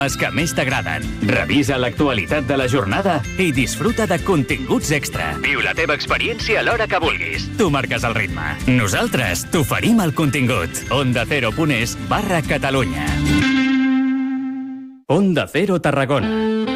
Els que més t'agraden. Revisa l'actualitat de la jornada i disfruta de continguts extra. Viu la teva experiència a l'hora que vulguis. Tu marques el ritme. Nosaltres t'oferim el contingut. OndaCero.es/Catalunya. Onda Cero Tarragona.